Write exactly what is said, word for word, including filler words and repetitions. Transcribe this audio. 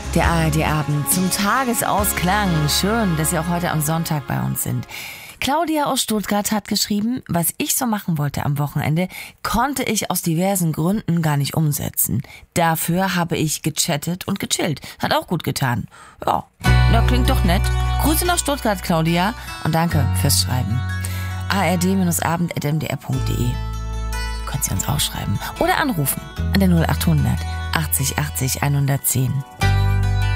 Der A R D-Abend zum Tagesausklang. Schön, dass Sie auch heute am Sonntag bei uns sind. Claudia aus Stuttgart hat geschrieben, was ich so machen wollte am Wochenende, konnte ich aus diversen Gründen gar nicht umsetzen. Dafür habe ich gechattet und gechillt. Hat auch gut getan. Ja, das klingt doch nett. Grüße nach Stuttgart, Claudia, und danke fürs Schreiben. a r d abend at m d r punkt d e. Können Sie uns auch schreiben oder anrufen an der null acht hundert achtzig achtzig hundertzehn.